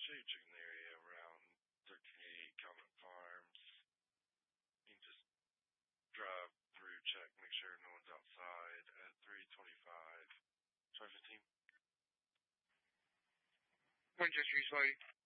searching the area around 1388 Calvin Farms. You can just drive through, check, make sure no one's outside at 325. Try 15. Winchester, East Lake.